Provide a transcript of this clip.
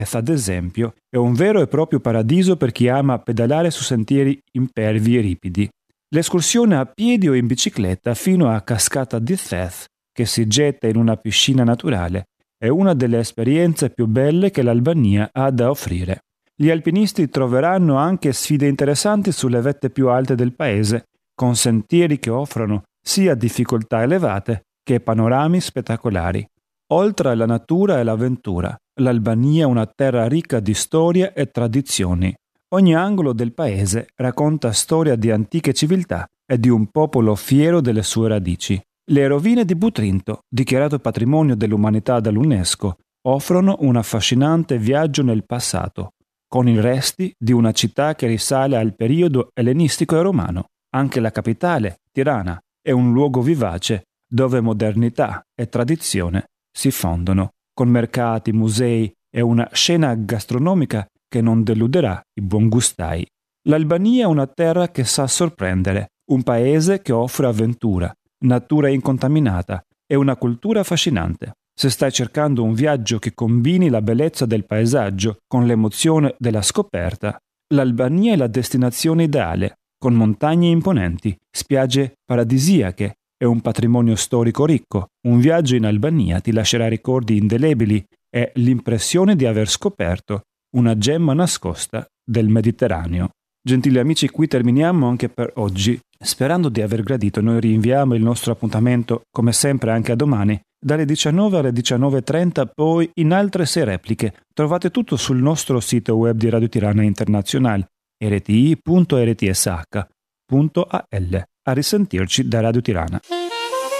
ad esempio, è un vero e proprio paradiso per chi ama pedalare su sentieri impervi e ripidi. L'escursione a piedi o in bicicletta fino a Cascata di Theth, che si getta in una piscina naturale, è una delle esperienze più belle che l'Albania ha da offrire. Gli alpinisti troveranno anche sfide interessanti sulle vette più alte del paese, con sentieri che offrono sia difficoltà elevate che panorami spettacolari. Oltre alla natura e l'avventura, l'Albania è una terra ricca di storia e tradizioni. Ogni angolo del paese racconta storia di antiche civiltà e di un popolo fiero delle sue radici. Le rovine di Butrinto, dichiarato patrimonio dell'umanità dall'UNESCO, offrono un affascinante viaggio nel passato, con i resti di una città che risale al periodo ellenistico e romano. Anche la capitale, Tirana, è un luogo vivace dove modernità e tradizione si fondono, con mercati, musei e una scena gastronomica che non deluderà i buongustai. L'Albania è una terra che sa sorprendere, un paese che offre avventura, natura incontaminata e una cultura affascinante. Se stai cercando un viaggio che combini la bellezza del paesaggio con l'emozione della scoperta, l'Albania è la destinazione ideale, con montagne imponenti, spiagge paradisiache e un patrimonio storico ricco. Un viaggio in Albania ti lascerà ricordi indelebili e l'impressione di aver scoperto una gemma nascosta del Mediterraneo. Gentili amici, qui terminiamo anche per oggi. Sperando di aver gradito, noi rinviamo il nostro appuntamento, come sempre anche a domani, dalle 19 alle 19:30, poi in altre 6 repliche. Trovate tutto sul nostro sito web di Radio Tirana Internazionale, rti.rtsh.al. A risentirci da Radio Tirana.